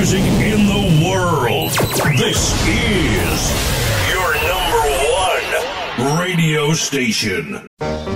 music in the world. This is your number one radio station.